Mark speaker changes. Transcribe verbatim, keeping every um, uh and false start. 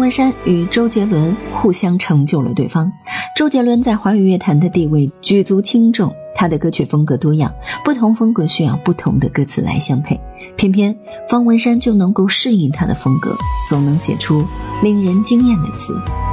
Speaker 1: 文山与周杰伦互相成就了对方。周杰伦在华语乐坛的地位举足轻重，他的歌曲风格多样，不同风格需要不同的歌词来相配，偏偏方文山就能够适应他的风格，总能写出令人惊艳的词。